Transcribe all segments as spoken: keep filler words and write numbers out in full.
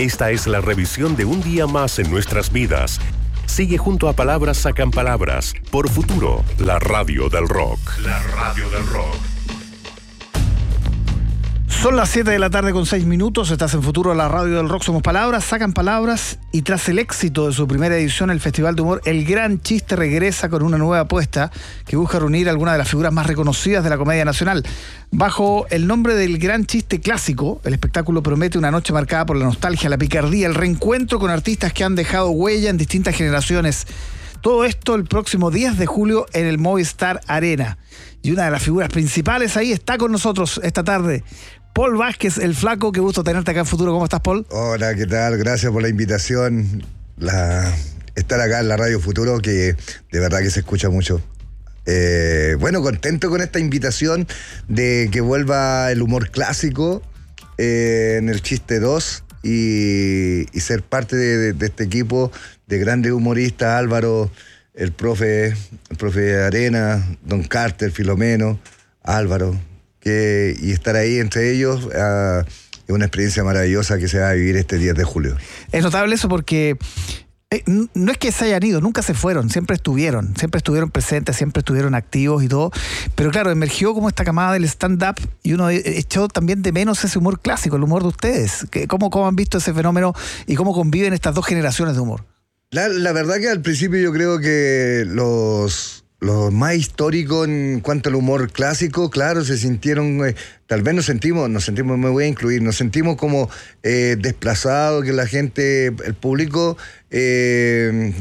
Esta es la revisión de un día más en nuestras vidas. Sigue junto a Palabras Sacan Palabras por Futuro, la radio del rock. La radio del rock. Son las siete de la tarde con seis minutos, estás en Futuro, la radio del rock. Somos Palabras, Sacan Palabras, y tras el éxito de su primera edición, el Festival de Humor El Gran Chiste regresa con una nueva apuesta que busca reunir a algunas de las figuras más reconocidas de la comedia nacional. Bajo el nombre del Gran Chiste Clásico, el espectáculo promete una noche marcada por la nostalgia, la picardía, el reencuentro con artistas que han dejado huella en distintas generaciones. Todo esto el próximo diez de julio en el Movistar Arena. Y una de las figuras principales ahí está con nosotros esta tarde, Paul Vázquez, el Flaco. Qué gusto tenerte acá en Futuro. ¿Cómo estás, Paul? Hola, ¿qué tal? Gracias por la invitación. La, estar acá en la Radio Futuro, que de verdad que se escucha mucho. Eh, bueno, contento con esta invitación de que vuelva el humor clásico eh, en el Chiste dos y, y ser parte de, de, de este equipo de grandes humoristas, Álvaro, el profe, el profe Arena, Don Carter, Filomeno, Álvaro. Que, y estar ahí entre ellos uh, es una experiencia maravillosa que se va a vivir este diez de julio. Es notable eso porque eh, no es que se hayan ido, nunca se fueron, siempre estuvieron, siempre estuvieron presentes, siempre estuvieron activos y todo, pero claro, emergió como esta camada del stand-up y uno echó también de menos ese humor clásico, el humor de ustedes. ¿Cómo, cómo han visto ese fenómeno y cómo conviven estas dos generaciones de humor? La, la verdad que al principio yo creo que los... Los más históricos en cuanto al humor clásico, claro, se sintieron, eh, tal vez nos sentimos, nos sentimos, me voy a incluir, nos sentimos como eh, desplazados, que la gente, el público, eh,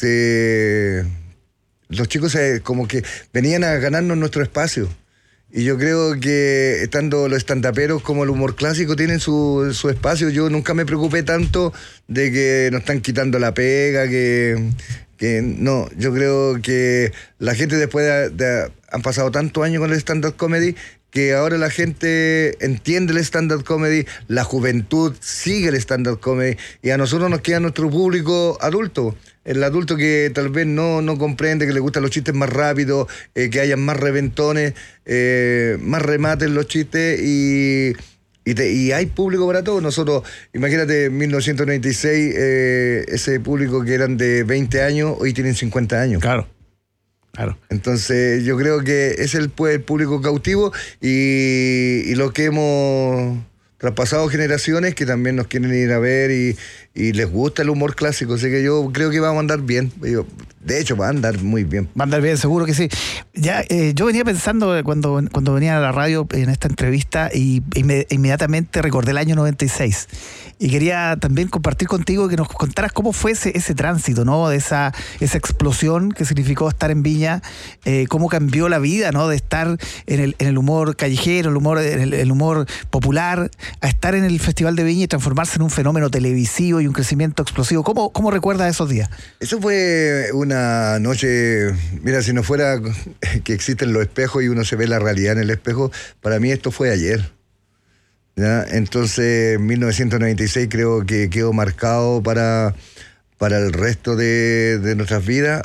se, los chicos se, como que venían a ganarnos nuestro espacio. Y yo creo que estando los estandaperos como el humor clásico tienen su, su espacio. Yo nunca me preocupé tanto de que nos están quitando la pega, que... que no, yo creo que la gente después de, de han pasado tantos años con el stand-up comedy que ahora la gente entiende el stand-up comedy, la juventud sigue el stand-up comedy y a nosotros nos queda nuestro público adulto, el adulto que tal vez no, no comprende, que le gustan los chistes más rápidos, eh, que hayan más reventones, eh, más remates en los chistes y... Y, te, y hay público para todo. Nosotros, imagínate, en mil novecientos noventa y seis, eh, ese público que eran de veinte años, hoy tienen cincuenta años. Claro, claro. Entonces, yo creo que es el, pues, el público cautivo y, y lo que hemos traspasado generaciones que también nos quieren ir a ver y, y les gusta el humor clásico. Así que yo creo que vamos a andar bien. Yo, de hecho, va a andar muy bien. Va a andar bien, seguro que sí. Ya, eh, yo venía pensando cuando, cuando venía a la radio en esta entrevista y, y me, inmediatamente recordé el año noventa y seis. Y quería también compartir contigo que nos contaras cómo fue ese, ese tránsito, ¿no? De esa, esa explosión que significó estar en Viña, eh, cómo cambió la vida, ¿no? De estar en el, en el humor callejero, el humor, el, el humor popular, a estar en el Festival de Viña y transformarse en un fenómeno televisivo y un crecimiento explosivo. ¿Cómo, cómo recuerdas esos días? Eso fue una noche, mira, si no fuera que existen los espejos y uno se ve la realidad en el espejo, para mí esto fue ayer. ¿Ya? Entonces, mil novecientos noventa y seis creo que quedó marcado para, para el resto de, de nuestras vidas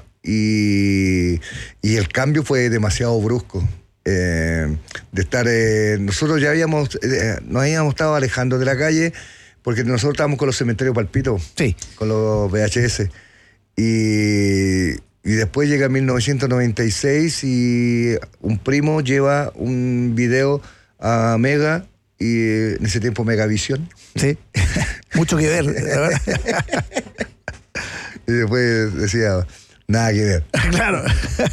y, y el cambio fue demasiado brusco. Eh, de estar, eh, nosotros ya habíamos, eh, nos habíamos estado alejando de la calle porque nosotros estábamos con los cementerios Palpito, sí, con los V H S. Y, y después llega mil novecientos noventa y seis y un primo lleva un video a Mega. Y en ese tiempo Megavisión. Sí, mucho que ver, ¿verdad? Y después decía, nada que ver. Claro.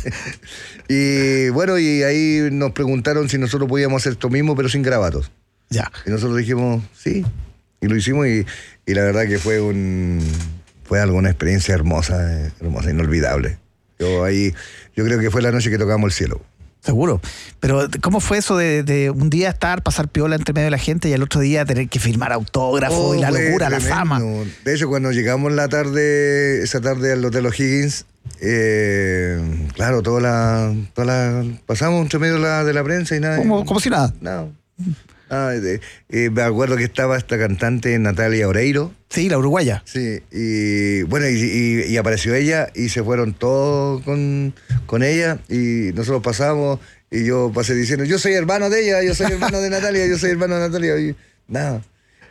Y bueno, y ahí nos preguntaron si nosotros podíamos hacer esto mismo, pero sin grabatos. Ya. Y nosotros dijimos, sí. Y lo hicimos y, y la verdad que fue un fue algo, una experiencia hermosa, hermosa, inolvidable. Yo ahí, yo creo que fue la noche que tocamos el cielo. Seguro. Pero ¿cómo fue eso de, de un día estar, pasar piola entre medio de la gente y al otro día tener que firmar autógrafo oh, y la locura, tremendo. La fama? De hecho, cuando llegamos la tarde, esa tarde al Hotel O'Higgins, eh, claro, toda la, toda la, pasamos entre medio de la, de la prensa y nada. Como, como si nada. No. Ah, de, eh, me acuerdo que estaba esta cantante Natalia Oreiro. Sí, la uruguaya. Sí, y bueno, y, y, y apareció ella y se fueron todos con, con ella y nosotros pasamos y yo pasé diciendo, yo soy hermano de ella, yo soy hermano de Natalia, yo soy hermano de Natalia y nada.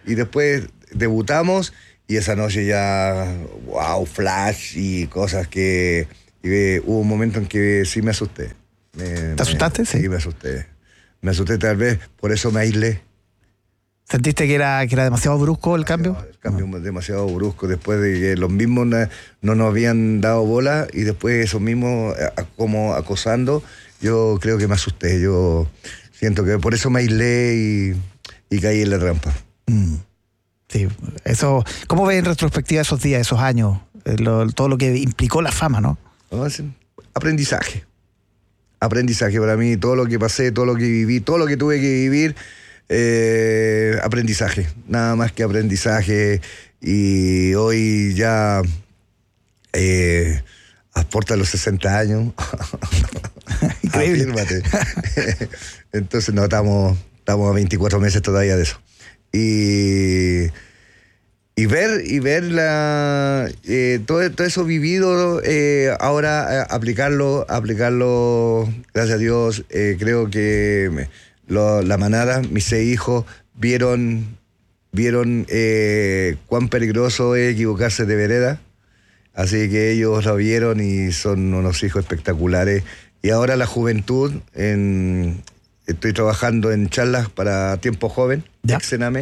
Y después debutamos y esa noche ya, wow, flash y cosas que... Y, eh, hubo un momento en que sí me asusté. Me, ¿Te asustaste? Me, sí. Sí, me asusté. Me asusté tal vez, por eso me aislé. ¿Sentiste que era, que era demasiado brusco el cambio? El cambio no. demasiado brusco, después de que los mismos na, no nos habían dado bola y después esos mismos a, como acosando, yo creo que me asusté. Yo siento que por eso me aislé y, y caí en la trampa. Mm. Sí, eso. ¿Cómo ves en retrospectiva esos días, esos años? Eh, lo, todo lo que implicó la fama, ¿no? ¿No? Aprendizaje. Aprendizaje para mí, todo lo que pasé, todo lo que viví, todo lo que tuve que vivir, eh, aprendizaje, nada más que aprendizaje. Y hoy ya eh, aporta los sesenta años. Increíble. Afírmate. Entonces no, estamos, estamos a veinticuatro meses todavía de eso. Y... Y ver, y ver la, eh, todo, todo eso vivido, eh, ahora eh, aplicarlo, aplicarlo, gracias a Dios, eh, creo que me, lo, la manada, mis seis hijos, vieron, vieron eh, cuán peligroso es equivocarse de vereda, así que ellos lo vieron y son unos hijos espectaculares. Y ahora la juventud, en, estoy trabajando en charlas para tiempo joven, Exename.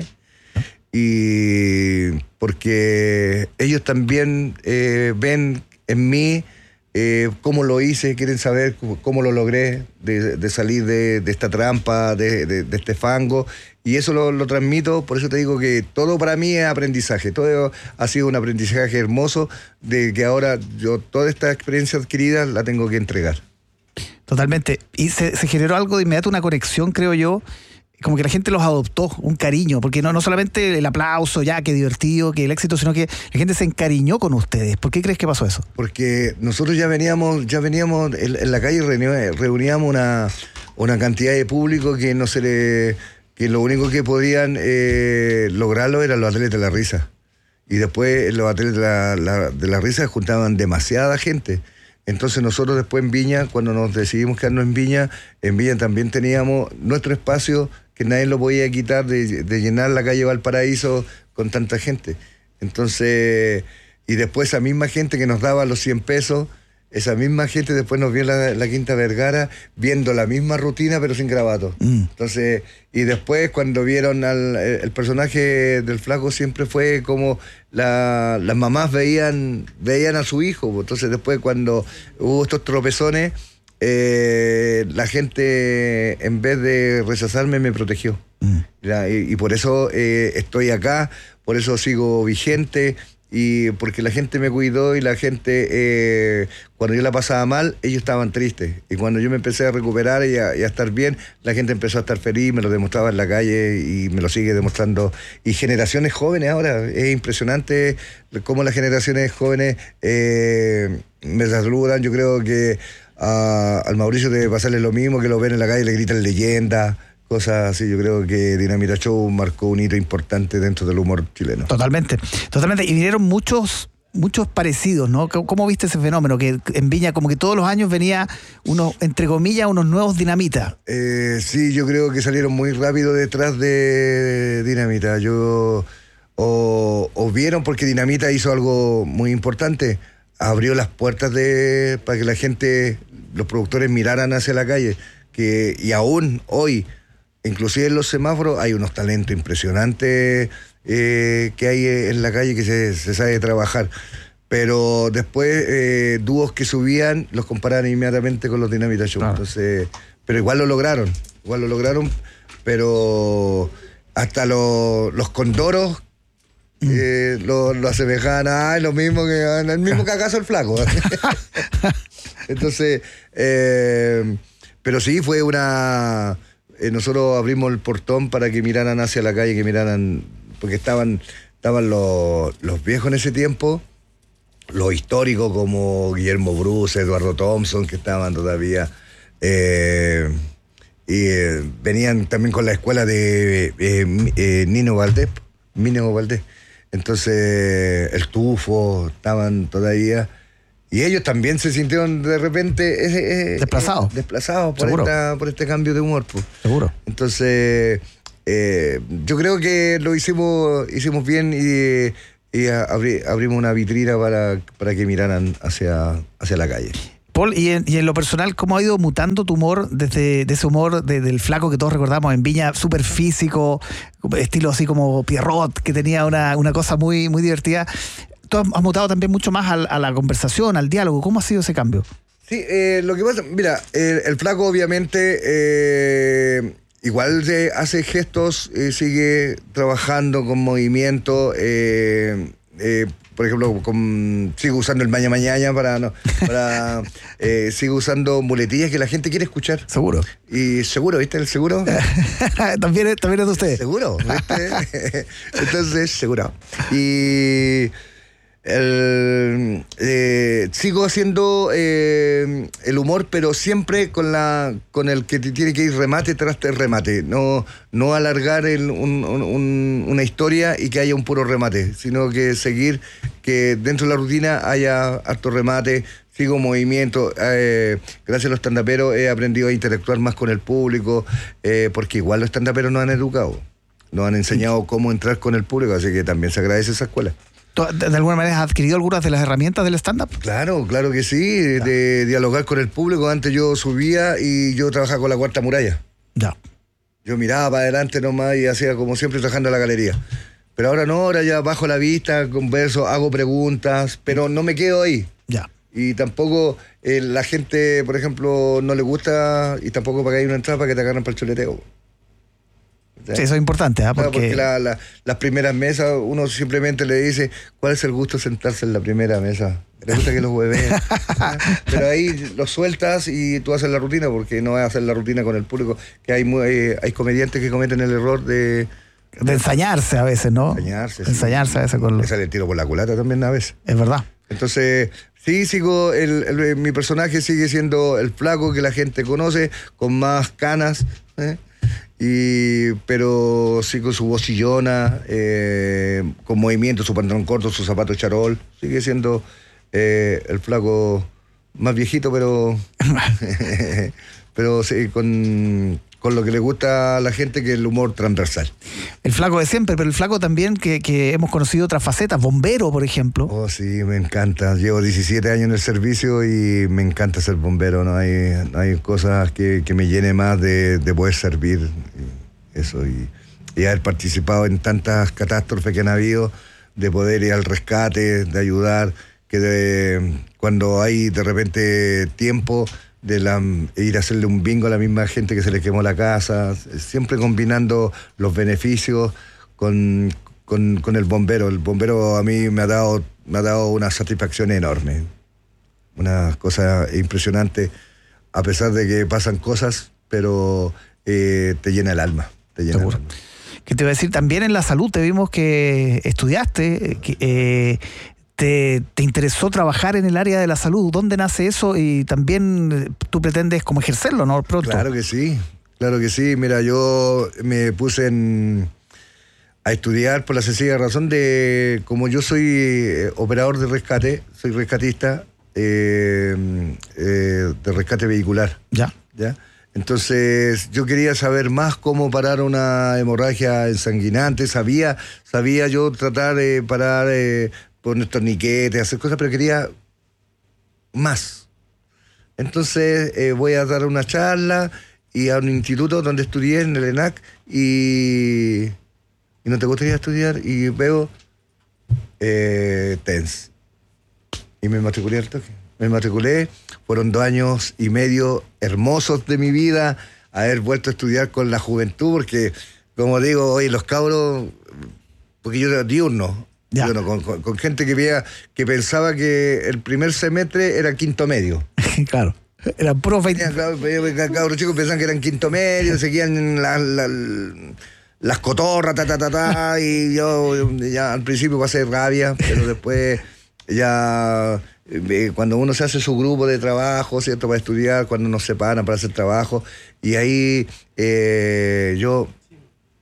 Y porque ellos también eh, ven en mí eh, cómo lo hice, quieren saber cómo, cómo lo logré, de, de salir de, de esta trampa, de, de, de este fango, y eso lo, lo transmito. Por eso te digo que todo para mí es aprendizaje, todo ha sido un aprendizaje hermoso, de que ahora yo toda esta experiencia adquirida la tengo que entregar. Totalmente, y se, se generó algo de inmediato, una conexión, creo yo, como que la gente los adoptó, un cariño, porque no, no solamente el aplauso, ya, qué divertido, que el éxito, sino que la gente se encariñó con ustedes. ¿Por qué crees que pasó eso? Porque nosotros ya veníamos, ya veníamos en, en la calle, reuníamos una, una cantidad de público que no se le, que lo único que podían eh, lograrlo eran los atletas de la risa. Y después los atletas de la, la, de la risa juntaban demasiada gente. Entonces nosotros después en Viña, cuando nos decidimos quedarnos en Viña, en Viña también teníamos nuestro espacio que nadie lo podía quitar, de, de llenar la calle Valparaíso con tanta gente. Entonces, y después esa misma gente que nos daba los cien pesos, esa misma gente después nos vio en la, la Quinta Vergara viendo la misma rutina pero sin grabato. Mm. Entonces, y después cuando vieron al el, el personaje del flaco, siempre fue como la, las mamás veían, veían a su hijo. Entonces después cuando hubo estos tropezones, Eh, la gente, en vez de rechazarme, me protegió. Mm. La, y, y por eso eh, estoy acá, por eso sigo vigente, y porque la gente me cuidó y la gente, eh, cuando yo la pasaba mal, ellos estaban tristes. Y cuando yo me empecé a recuperar y a, y a estar bien, la gente empezó a estar feliz, me lo demostraba en la calle y me lo sigue demostrando. Y generaciones jóvenes ahora, es impresionante cómo las generaciones jóvenes eh, me saludan. Yo creo que A, al Mauricio debe pasarle lo mismo, que lo ven en la calle, le gritan leyenda, cosas así. Yo creo que Dinamita Show marcó un hito importante dentro del humor chileno. Totalmente, totalmente. Y vinieron muchos, muchos parecidos, ¿no? ¿Cómo viste ese fenómeno? Que en Viña como que todos los años venía unos, entre comillas, unos nuevos Dinamita. Eh, sí, yo creo que salieron muy rápido detrás de Dinamita. Yo o, o vieron, porque Dinamita hizo algo muy importante. Abrió las puertas de para que la gente, los productores miraran hacia la calle, que y aún hoy, inclusive en los semáforos, hay unos talentos impresionantes eh, que hay en la calle que se, se sabe trabajar. Pero después eh, dúos que subían los comparaban inmediatamente con los Dinamita Show. Claro. Entonces, pero igual lo lograron, igual lo lograron, pero hasta lo, los condoros Eh, lo, lo asemejaban a lo mismo que el mismo cagazo el flaco. Entonces, eh, pero sí fue una. Eh, nosotros abrimos el portón para que miraran hacia la calle, que miraran, porque estaban, estaban los, los viejos en ese tiempo, los históricos como Guillermo Bruce, Eduardo Thompson, que estaban todavía. Eh, y eh, venían también con la escuela de eh, eh, Nino Valdés, Nino Valdés. Entonces, el Tufo, estaban todavía. Y ellos también se sintieron de repente eh, eh, desplazados. Eh, desplazados por, esta, por este cambio de humor. Pues. Seguro. Entonces, eh, yo creo que lo hicimos hicimos bien y, y abri, abrimos una vitrina para, para que miraran hacia, hacia la calle. Paul, y en, y en lo personal, ¿cómo ha ido mutando tu humor desde de ese humor de, del flaco que todos recordamos en Viña, súper físico, estilo así como Pierrot, que tenía una, una cosa muy, muy divertida? Tú has mutado también mucho más a, a la conversación, al diálogo. ¿Cómo ha sido ese cambio? Sí, eh, lo que pasa, mira, el, el flaco obviamente eh, igual de, hace gestos, eh, sigue trabajando con movimiento, eh, eh, por ejemplo, con, sigo usando el maña mañana para, no, para eh, sigo usando muletillas que la gente quiere escuchar. Seguro. Y seguro, ¿viste? El seguro. también, es, también es de ustedes. Seguro, ¿viste? Entonces, seguro. Y el, eh, sigo haciendo eh, el humor, pero siempre con la con el que te tiene que ir remate tras el remate. No, no alargar el, un, un, una historia y que haya un puro remate, sino que seguir que dentro de la rutina haya harto remate. Sigo movimiento, eh, gracias a los estandaperos he aprendido a interactuar más con el público, eh, porque igual los estandaperos nos han educado, nos han enseñado cómo entrar con el público, así que también se agradece esa escuela. ¿De alguna manera has adquirido algunas de las herramientas del stand-up? Claro, claro que sí, de, de dialogar con el público. Antes yo subía y yo trabajaba con la cuarta muralla. Ya. Yo miraba para adelante nomás y hacía como siempre trabajando en la galería. Pero ahora no, ahora ya bajo la vista, converso, hago preguntas, pero no me quedo ahí. Ya. Y tampoco eh, la gente, por ejemplo, no le gusta y tampoco pagáis una entrada para que te agarren para el chuleteo. Sí, eso es importante, ¿eh? Porque, claro, porque la, la, las primeras mesas uno simplemente le dice ¿cuál es el gusto de sentarse en la primera mesa? Le gusta que los hueveen. Pero ahí los sueltas y tú haces la rutina, porque no vas a hacer la rutina con el público, que hay, muy, hay, hay comediantes que cometen el error de... De ensañarse a veces, ¿no? Ensañarse. Sí. Ensañarse a veces con los... Esa le tiro por la culata también a veces. Es verdad. Entonces, sí, sigo, el, el, mi personaje sigue siendo el flaco que la gente conoce, con más canas, ¿eh? Y, pero sí con su voz chillona, eh, con movimiento, su pantalón corto, su zapato charol. Sigue siendo eh, el flaco más viejito, pero pero sí, con, con lo que le gusta a la gente, que es el humor transversal. El flaco de siempre, pero el flaco también que, que hemos conocido otras facetas, bombero, por ejemplo. Oh, sí, me encanta. Llevo diecisiete años en el servicio y me encanta ser bombero. No hay, no hay cosas que, que me llene más de, de poder servir. Eso, y, y haber participado en tantas catástrofes que han habido, de poder ir al rescate, de ayudar, que de, cuando hay de repente tiempo, de la, ir a hacerle un bingo a la misma gente que se le quemó la casa, siempre combinando los beneficios con, con, con el bombero. El bombero a mí me ha dado, me ha dado una satisfacción enorme, una cosa impresionante, a pesar de que pasan cosas, pero eh, te llena el alma. Te llena el alma. Que te iba a decir, también en la salud te vimos que estudiaste, que, eh, Te, te interesó trabajar en el área de la salud. ¿Dónde nace eso? Y también tú pretendes como ejercerlo, ¿no? Pronto. Claro que sí, claro que sí. Mira, yo me puse en, a estudiar por la sencilla razón de, como yo soy eh, operador de rescate, soy rescatista eh, eh, de rescate vehicular. Ya. ¿Ya? Entonces yo quería saber más cómo parar una hemorragia ensanguinante. Sabía, sabía yo tratar de parar... Eh, poner torniquetes, hacer cosas, pero quería más. Entonces eh, voy a dar una charla y a un instituto donde estudié, en el ENAC, y, y no te gustaría estudiar, y veo eh, T E N S. Y me matriculé al toque. Me matriculé, fueron dos años y medio hermosos de mi vida, haber vuelto a estudiar con la juventud, porque, como digo, hoy los cabros, porque yo era diurno, Bueno, con, con, con gente que, veía, que pensaba que el primer semestre era quinto medio. Claro, eran profe. Claro, cabros chicos pensaban que eran quinto medio, seguían la, la, las cotorras, ta, ta, ta, ta, y yo ya al principio pasé rabia, pero después ya, eh, cuando uno se hace su grupo de trabajo, ¿cierto?, para estudiar, cuando nos separan para hacer trabajo, y ahí eh, yo,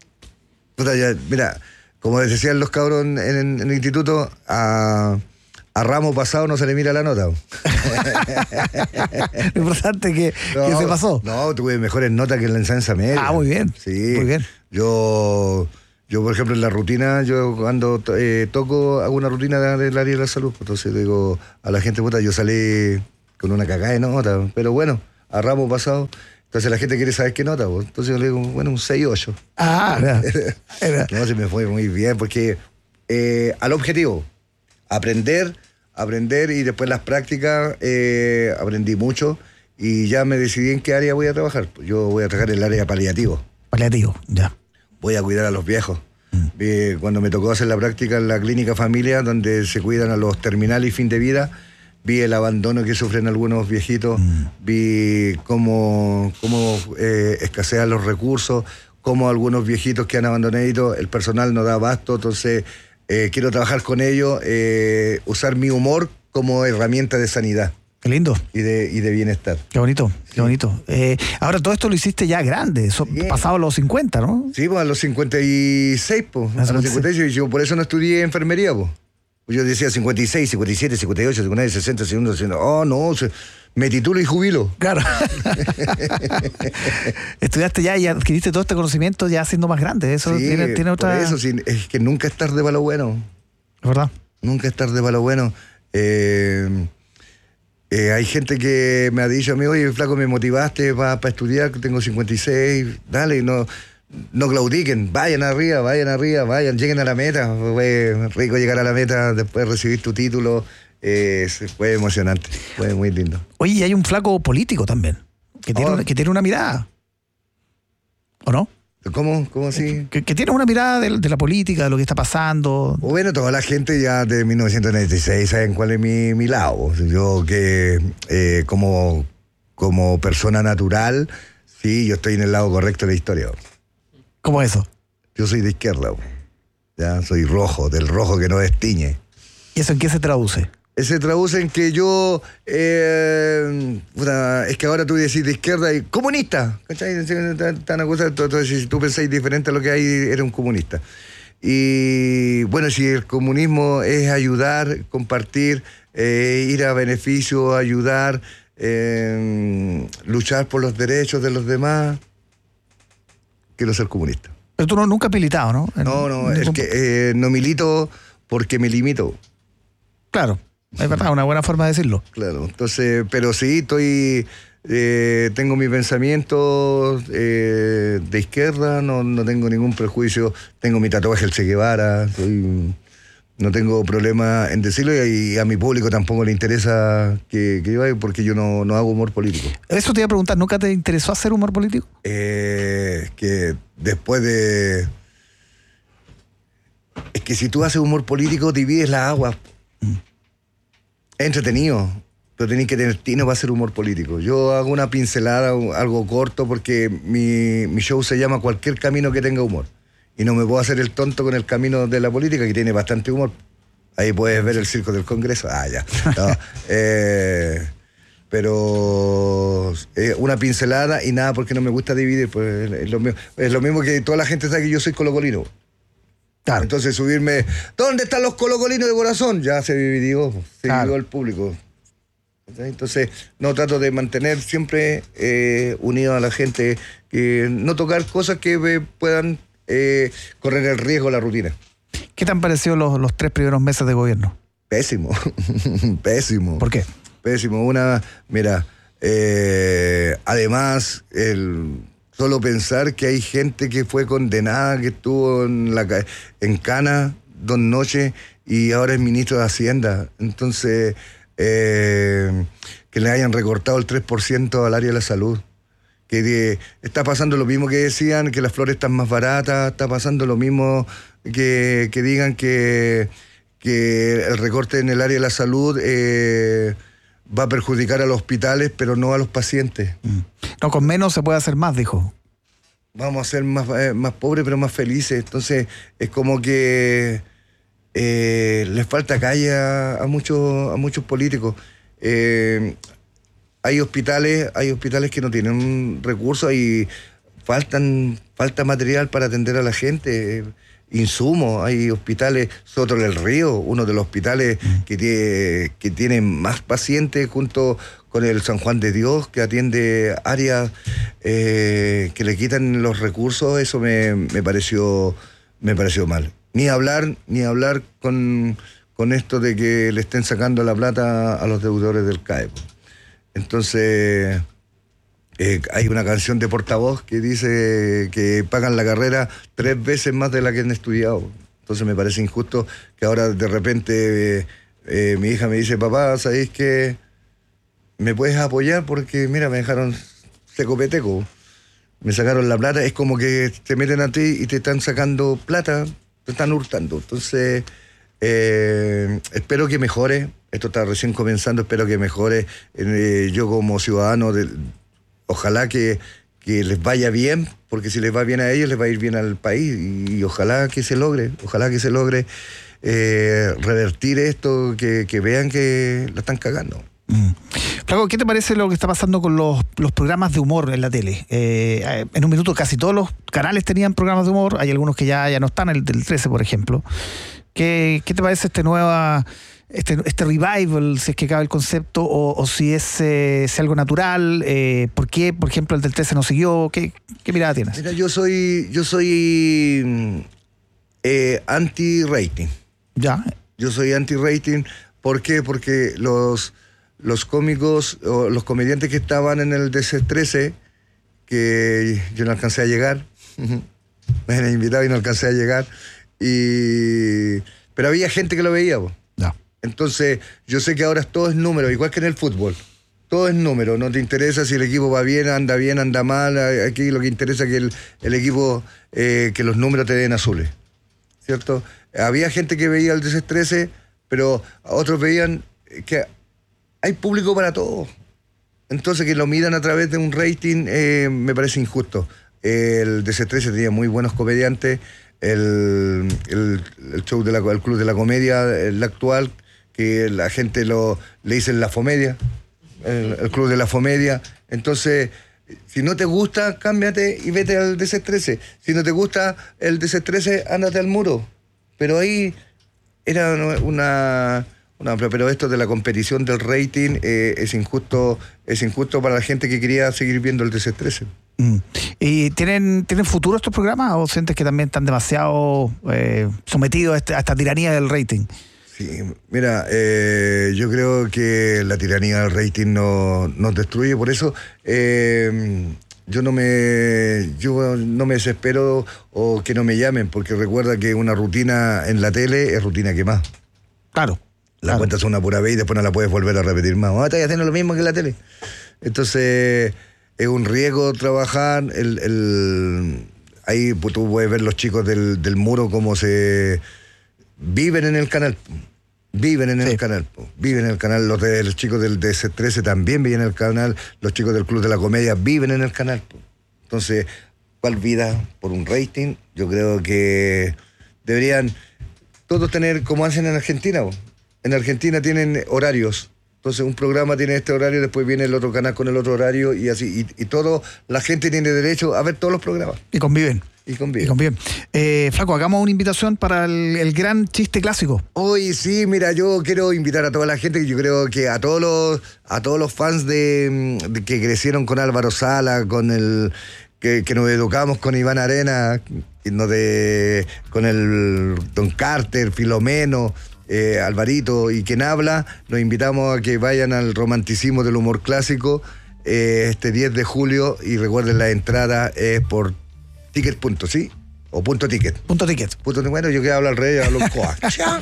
puta, ya, mira, como les decían los cabros en, en, en el instituto, a, A ramo pasado no se le mira la nota. Lo importante es que, no, que se pasó. No, tuve mejores notas que en la enseñanza media. Ah, muy bien. Sí. Muy bien. Yo, yo por ejemplo, en la rutina, yo cuando eh, toco, hago una rutina del área de la salud. Entonces digo a la gente, puta, yo salí con una cagada de nota. Pero bueno, a ramo pasado. Entonces la gente quiere saber qué nota. Pues. Entonces yo le digo, bueno, un seis ocho. Ah, era, era. No, se me fue muy bien, porque eh, al objetivo, aprender, aprender y después las prácticas, eh, aprendí mucho y ya me decidí en qué área voy a trabajar. Yo voy a trabajar en el área paliativo. Paliativo, ya. Voy a cuidar a los viejos. Mm. Eh, cuando me tocó hacer la práctica en la clínica familia, donde se cuidan a los terminales y fin de vida, vi el abandono que sufren algunos viejitos, mm. vi cómo, cómo eh, escasean los recursos, cómo algunos viejitos que han abandonado, el personal no da abasto, entonces eh, quiero trabajar con ellos, eh, usar mi humor como herramienta de sanidad. Qué lindo. Y de, y de bienestar. Qué bonito, qué sí. bonito. Eh, ahora todo esto lo hiciste ya grande, so, pasado los cincuenta, ¿no? Sí, pues a los cincuenta y seis, pues. A los cincuenta y seis, yo por eso no estudié enfermería, pues. Yo decía cincuenta y seis, cincuenta y siete, cincuenta y ocho, cincuenta y nueve, sesenta, sesenta, sesenta. Oh, no, se, me titulo y jubilo. Claro. Estudiaste ya y adquiriste todo este conocimiento ya siendo más grande. Eso sí, tiene, tiene otra. Por eso, sí, es que nunca es tarde para lo bueno. Es verdad. Nunca es tarde para lo bueno. Eh, eh, hay gente que me ha dicho a mí, oye, flaco, me motivaste para pa estudiar, tengo cincuenta y seis, dale, no. No claudiquen, vayan arriba, vayan arriba, vayan, lleguen a la meta. Fue rico llegar a la meta, después recibir tu título, eh, fue emocionante, fue muy lindo. Oye, y hay un flaco político también, que tiene, oh. una, que tiene una mirada, ¿o no? ¿Cómo? ¿Cómo así? Que, que tiene una mirada de, de la política, de lo que está pasando. Bueno, toda la gente ya de mil novecientos noventa y seis saben cuál es mi, mi lado. Yo que eh, como, como persona natural, sí, yo estoy en el lado correcto de la historia. ¿Cómo eso? Yo soy de izquierda, ya soy rojo, del rojo que no destiñe. ¿Y eso en qué se traduce? Se traduce en que yo, eh, una, es que ahora tú decís de izquierda y comunista, ¿cachai? Tan cosa, entonces, si tú pensáis diferente a lo que hay, eres un comunista. Y bueno, si el comunismo es ayudar, compartir, eh, ir a beneficio, ayudar, eh, luchar por los derechos de los demás, quiero ser comunista. Pero tú no, nunca has militado, ¿no? En, no, no, es que eh, no milito porque me limito. Claro, es verdad, una buena forma de decirlo. Claro, entonces, pero sí, estoy, eh, tengo mi pensamiento eh, de izquierda, no, no tengo ningún prejuicio, tengo mi tatuaje el Che Guevara, soy... No tengo problema en decirlo y a mi público tampoco le interesa que, que yo vaya porque yo no, no hago humor político. Eso te iba a preguntar, ¿nunca te interesó hacer humor político? Eh, que después de... Es que si tú haces humor político divides las aguas. Mm. Es entretenido, pero tenés que tener tino para hacer humor político. Yo hago una pincelada, algo corto, porque mi, mi show se llama Cualquier Camino que Tenga Humor. Y no me puedo hacer el tonto con el camino de la política, que tiene bastante humor. Ahí puedes ver el circo del Congreso. Ah, ya. No, eh, pero eh, una pincelada y nada, porque no me gusta dividir. Pues es lo mismo, es lo mismo que toda la gente sabe que yo soy colocolino. Claro. Entonces subirme, ¿dónde están los colocolinos de corazón? Ya se dividió, se claro. dividió el público. Entonces, no trato de mantener siempre eh, unido a la gente, que no tocar cosas que eh, puedan... Eh, correr el riesgo de la rutina. ¿Qué te han parecido los, los tres primeros meses de gobierno? Pésimo, pésimo. ¿Por qué? Pésimo. Una, mira, eh, además, el solo pensar que hay gente que fue condenada, que estuvo en, la, en cana dos noches y ahora es ministro de Hacienda. Entonces, eh, que le hayan recortado el tres por ciento al área de la salud. Que de, está pasando lo mismo que decían, que las flores están más baratas, está pasando lo mismo que, que digan que, que el recorte en el área de la salud eh, va a perjudicar a los hospitales, pero no a los pacientes. Mm. No, con menos se puede hacer más, dijo. Vamos a ser más, eh, más pobres, pero más felices. Entonces, es como que eh, les falta calle a, a, muchos, a muchos políticos. Eh, Hay hospitales, hay hospitales que no tienen recursos y faltan, falta material para atender a la gente. insumos, hay hospitales, Soto del Río, uno de los hospitales que tiene, que tiene más pacientes junto con el San Juan de Dios, que atiende áreas eh, que le quitan los recursos. Eso me, me pareció me pareció mal. Ni hablar, ni hablar con, con esto de que le estén sacando la plata a los deudores del C A E. Entonces, eh, hay una canción de Portavoz que dice que pagan la carrera tres veces más de la que han estudiado. Entonces me parece injusto que ahora de repente eh, eh, mi hija me dice, papá, ¿sabéis qué? ¿Me puedes apoyar? Porque mira, me dejaron seco peteco, me sacaron la plata. Es como que te meten a ti y te están sacando plata, te están hurtando. Entonces, eh, espero que mejore. Esto está recién comenzando, espero que mejore. Eh, yo como ciudadano, de, ojalá que, que les vaya bien, porque si les va bien a ellos, les va a ir bien al país. Y, y ojalá que se logre, ojalá que se logre eh, revertir esto, que, que vean que la están cagando. Mm. Flaco, ¿qué te parece lo que está pasando con los, los programas de humor en la tele? Eh, en un minuto casi todos los canales tenían programas de humor, hay algunos que ya, ya no están, el del trece, por ejemplo. ¿Qué, qué te parece este nueva... Este, este revival, si es que cabe el concepto, o, o si es, eh, es algo natural? Eh, ¿Por qué, por ejemplo, el del trece no siguió? ¿Qué, qué mirada tienes? Mira, yo soy, yo soy eh, anti-rating. Ya. Yo soy anti-rating. ¿Por qué? Porque los, los cómicos, o los comediantes que estaban en el D C trece, que yo no alcancé a llegar, me han invitado y no alcancé a llegar, y, pero había gente que lo veía, po. Ya. Entonces, yo sé que ahora todo es número, igual que en el fútbol. Todo es número, no te interesa si el equipo va bien, anda bien, anda mal. Aquí lo que interesa es que el, el equipo, eh, que los números te den azules, ¿cierto? Había gente que veía el D C trece, pero otros veían que hay público para todo. Entonces, que lo midan a través de un rating, eh, me parece injusto. El D C trece tenía muy buenos comediantes. El, el, el show de la, el Club de la Comedia, el actual, que la gente lo, le dicen la Fomedia, el, el Club de la Fomedia. Entonces, si no te gusta, cámbiate y vete al D C trece. Si no te gusta el D C trece, ándate al Muro. Pero ahí era una... una pero esto de la competición del rating eh, es injusto, es injusto para la gente que quería seguir viendo el D C trece. Mm. ¿Y tienen, tienen futuro estos programas o sientes que también están demasiado eh, sometidos a esta, a esta tiranía del rating? Sí, mira, eh, yo creo que la tiranía del rating no, nos destruye, por eso eh, yo no me yo no me desespero o que no me llamen, porque recuerda que una rutina en la tele es rutina que más. Claro. La claro. cuentas una pura vez y después no la puedes volver a repetir más. Ah, estás haciendo lo mismo que en la tele. Entonces, es un riesgo trabajar. El, el, ahí tú puedes ver los chicos del, del Muro cómo se... Viven en el canal. Viven en el sí. canal. Viven en el canal. Los, de, los chicos del D C trece también viven en el canal. Los chicos del Club de la Comedia viven en el canal. Entonces, ¿cuál vida por un rating? Yo creo que deberían todos tener como hacen en Argentina. En Argentina tienen horarios. Entonces un programa tiene este horario, después viene el otro canal con el otro horario y así. Y, y todo, la gente tiene derecho a ver todos los programas. Y conviven. Y conviven. Y conviven. Eh, Flaco, hagamos una invitación para el, el gran chiste clásico. Hoy sí, mira, yo quiero invitar a toda la gente, yo creo que a todos los, a todos los fans de, de que crecieron con Álvaro Sala, con el que, que nos educamos con Iván Arena, no de, con el Don Carter, Filomeno, eh, Alvarito y quien habla, los invitamos a que vayan al romanticismo del humor clásico eh, este diez de julio y recuerden la entrada es por ticket punto, ¿sí? O punto ticket. Punto ticket. Punto, bueno, yo quiero hablar al rey, hablo coa.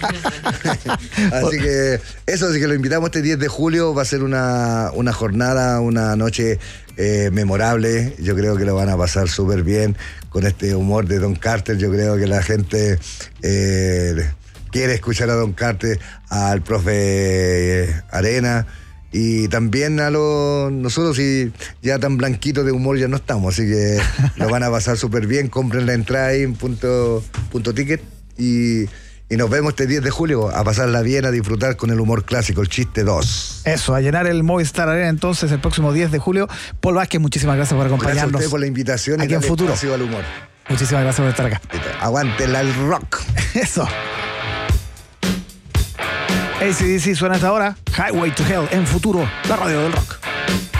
Así que eso, así que lo invitamos este diez de julio, va a ser una, una jornada, una noche eh, memorable. Yo creo que lo van a pasar súper bien con este humor de Don Carter. Yo creo que la gente eh, quiere escuchar a Don Carter, al profe eh, Arena. Y también a los nosotros, y ya tan blanquitos de humor ya no estamos, así que lo van a pasar súper bien. Compren la entrada ahí en punto, punto ticket y, y nos vemos este diez de julio a pasarla bien, a disfrutar con el humor clásico, el chiste dos. Eso, a llenar el Movistar Arena entonces el próximo diez de julio. Paul Vázquez, muchísimas gracias por acompañarnos. Gracias a usted por la invitación aquí y en Futuro al humor. Muchísimas gracias por estar acá. Aguántela el rock. Eso. A C D C suena hasta ahora. Highway to Hell en Futuro, la radio del rock.